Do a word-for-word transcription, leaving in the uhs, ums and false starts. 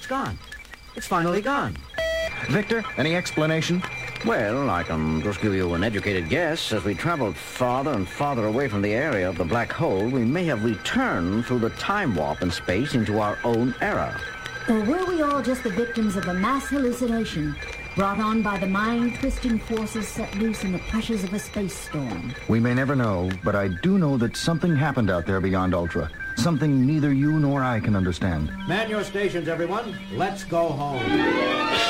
It's gone. It's finally gone. Victor, any explanation? Well, I can just give you an educated guess. As we traveled farther and farther away from the area of the black hole, we may have returned through the time warp in space into our own era. Or were we all just the victims of a mass hallucination brought on by the mind-twisting forces set loose in the pressures of a space storm? We may never know, but I do know that something happened out there beyond Ultra. Something neither you nor I can understand. Man your stations, everyone. Let's go home.